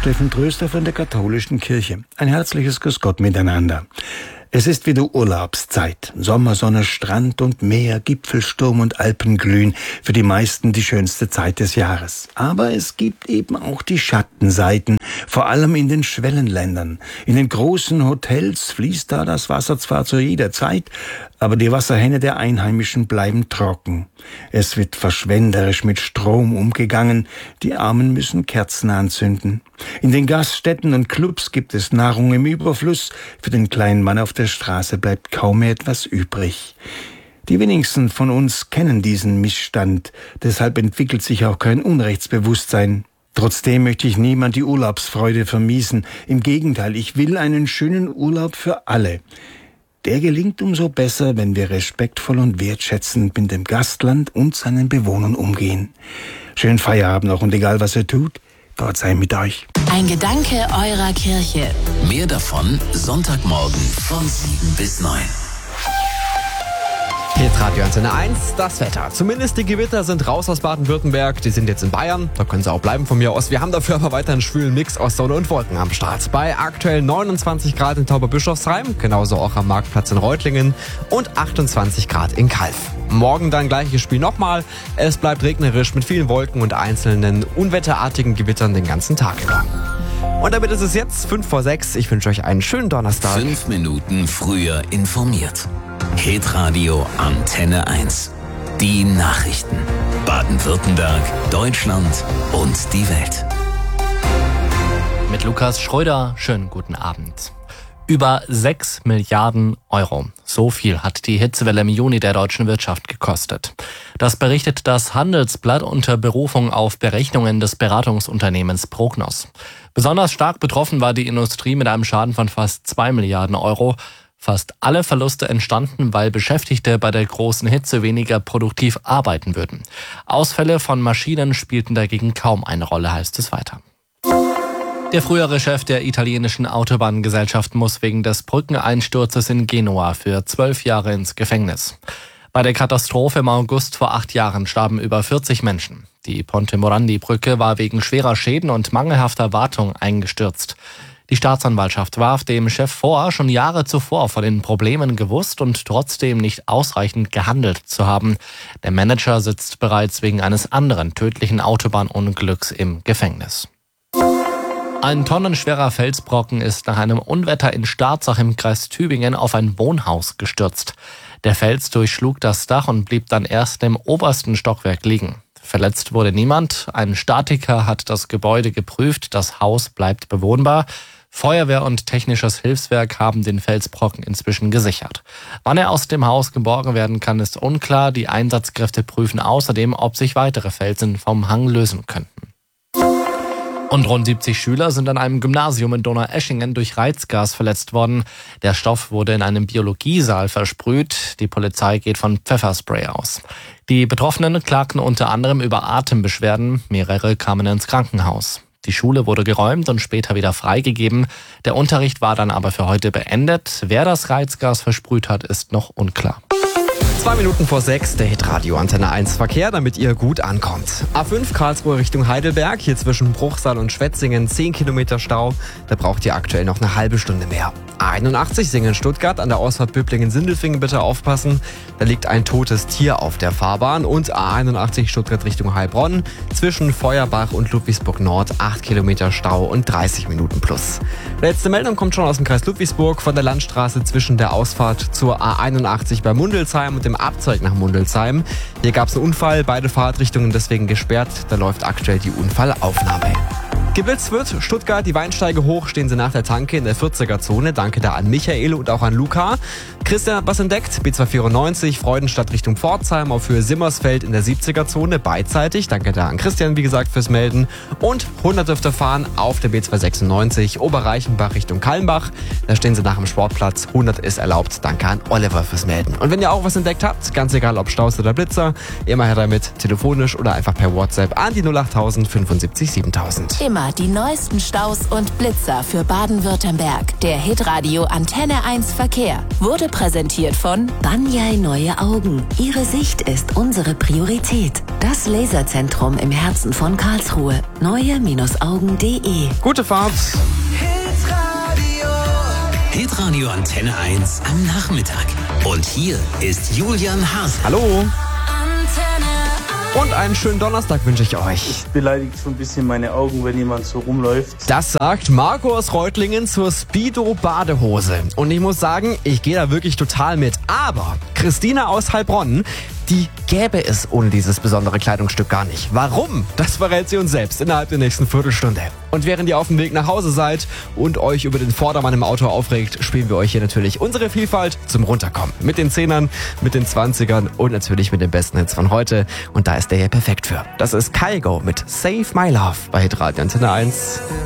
Steffen Tröster von der Katholischen Kirche. Ein herzliches Grüß Gott miteinander. Es ist wieder Urlaubszeit. Sommersonne, Strand und Meer, Gipfelsturm und Alpenglühen. Für die meisten die schönste Zeit des Jahres. Aber es gibt eben auch die Schattenseiten, vor allem in den Schwellenländern. In den großen Hotels fließt da das Wasser zwar zu jeder Zeit, aber die Wasserhähne der Einheimischen bleiben trocken. Es wird verschwenderisch mit Strom umgegangen. Die Armen müssen Kerzen anzünden. In den Gaststätten und Clubs gibt es Nahrung im Überfluss. Für den kleinen Mann auf der Straße bleibt kaum mehr etwas übrig. Die wenigsten von uns kennen diesen Missstand. Deshalb entwickelt sich auch kein Unrechtsbewusstsein. Trotzdem möchte ich niemand die Urlaubsfreude vermiesen. Im Gegenteil, ich will einen schönen Urlaub für alle. Der gelingt umso besser, wenn wir respektvoll und wertschätzend mit dem Gastland und seinen Bewohnern umgehen. Schönen Feierabend noch und egal was ihr tut, Gott sei mit euch. Ein Gedanke eurer Kirche. Mehr davon Sonntagmorgen von 7 bis 9. Hitradio Antenne 1, das Wetter. Zumindest die Gewitter sind raus aus Baden-Württemberg. Die sind jetzt in Bayern. Da können sie auch bleiben von mir aus. Wir haben dafür aber weiter einen schwülen Mix aus Sonne und Wolken am Start. Bei aktuell 29 Grad in Tauberbischofsheim, genauso auch am Marktplatz in Reutlingen und 28 Grad in Calw. Morgen dann gleiches Spiel nochmal. Es bleibt regnerisch mit vielen Wolken und einzelnen unwetterartigen Gewittern den ganzen Tag über. Und damit ist es jetzt 5:06. Ich wünsche euch einen schönen Donnerstag. 5 Minuten früher informiert. Hitradio Antenne 1. Die Nachrichten. Baden-Württemberg, Deutschland und die Welt. Mit Lukas Schröder, schönen guten Abend. Über 6 Milliarden Euro. So viel hat die Hitzewelle im Juni der deutschen Wirtschaft gekostet. Das berichtet das Handelsblatt unter Berufung auf Berechnungen des Beratungsunternehmens Prognos. Besonders stark betroffen war die Industrie mit einem Schaden von fast 2 Milliarden Euro. Fast alle Verluste entstanden, weil Beschäftigte bei der großen Hitze weniger produktiv arbeiten würden. Ausfälle von Maschinen spielten dagegen kaum eine Rolle, heißt es weiter. Der frühere Chef der italienischen Autobahngesellschaft muss wegen des Brückeneinsturzes in Genua für 12 Jahre ins Gefängnis. Bei der Katastrophe im August vor 8 Jahren starben über 40 Menschen. Die Ponte Morandi-Brücke war wegen schwerer Schäden und mangelhafter Wartung eingestürzt. Die Staatsanwaltschaft warf dem Chef vor, schon Jahre zuvor von den Problemen gewusst und trotzdem nicht ausreichend gehandelt zu haben. Der Manager sitzt bereits wegen eines anderen tödlichen Autobahnunglücks im Gefängnis. Ein tonnenschwerer Felsbrocken ist nach einem Unwetter in Starzach im Kreis Tübingen auf ein Wohnhaus gestürzt. Der Fels durchschlug das Dach und blieb dann erst im obersten Stockwerk liegen. Verletzt wurde niemand. Ein Statiker hat das Gebäude geprüft. Das Haus bleibt bewohnbar. Feuerwehr und technisches Hilfswerk haben den Felsbrocken inzwischen gesichert. Wann er aus dem Haus geborgen werden kann, ist unklar. Die Einsatzkräfte prüfen außerdem, ob sich weitere Felsen vom Hang lösen könnten. Und rund 70 Schüler sind an einem Gymnasium in Donaueschingen durch Reizgas verletzt worden. Der Stoff wurde in einem Biologiesaal versprüht. Die Polizei geht von Pfefferspray aus. Die Betroffenen klagten unter anderem über Atembeschwerden. Mehrere kamen ins Krankenhaus. Die Schule wurde geräumt und später wieder freigegeben. Der Unterricht war dann aber für heute beendet. Wer das Reizgas versprüht hat, ist noch unklar. 2 Minuten vor 6, der Hitradio Antenne 1 Verkehr, damit ihr gut ankommt. A5 Karlsruhe Richtung Heidelberg, hier zwischen Bruchsal und Schwetzingen 10 Kilometer Stau. Da braucht ihr aktuell noch eine halbe Stunde mehr. A81 Singen-Stuttgart, an der Ausfahrt Böblingen-Sindelfingen bitte aufpassen. Da liegt ein totes Tier auf der Fahrbahn. Und A81 Stuttgart Richtung Heilbronn, zwischen Feuerbach und Ludwigsburg Nord 8 Kilometer Stau und 30 Minuten plus. Letzte Meldung kommt schon aus dem Kreis Ludwigsburg von der Landstraße zwischen der Ausfahrt zur A81 bei Mundelsheim und dem Abzweig nach Mundelsheim. Hier gab es einen Unfall, beide Fahrtrichtungen deswegen gesperrt. Da läuft aktuell die Unfallaufnahme. Geblitzt wird Stuttgart, die Weinsteige hoch, stehen sie nach der Tanke in der 40er-Zone. Danke da an Michael und auch an Luca. Christian hat was entdeckt, B294, Freudenstadt Richtung Pforzheim auf Höhe Simmersfeld in der 70er-Zone, beidseitig. Danke da an Christian, wie gesagt, fürs Melden. Und 100 dürfte fahren auf der B296, Oberreichenbach Richtung Kalmbach. Da stehen sie nach dem Sportplatz, 100 ist erlaubt. Danke an Oliver fürs Melden. Und wenn ihr auch was entdeckt habt, ganz egal ob Staus oder Blitzer, immer her damit, telefonisch oder einfach per WhatsApp an die 08000 75 7000. Immer die neuesten Staus und Blitzer für Baden-Württemberg. Der Hitradio Antenne 1 Verkehr wurde präsentiert präsentiert von Banyai Neue Augen. Ihre Sicht ist unsere Priorität. Das Laserzentrum im Herzen von Karlsruhe. neue-augen.de. Gute Fahrt. Hitradio Antenne 1 am Nachmittag. Und hier ist Julian Haas. Hallo. Und einen schönen Donnerstag wünsche ich euch. Beleidigt so ein bisschen meine Augen, wenn jemand so rumläuft. Das sagt Marco aus Reutlingen zur Speedo-Badehose. Und ich muss sagen, ich gehe da wirklich total mit. Aber Christina aus Heilbronn, die gäbe es ohne dieses besondere Kleidungsstück gar nicht. Warum? Das verrät sie uns selbst innerhalb der nächsten Viertelstunde. Und während ihr auf dem Weg nach Hause seid und euch über den Vordermann im Auto aufregt, spielen wir euch hier natürlich unsere Vielfalt zum Runterkommen. Mit den 10ern, mit den 20ern und natürlich mit den besten Hits von heute. Und da ist der hier perfekt für. Das ist Kygo mit Save My Love bei Hitradio Antenne 1.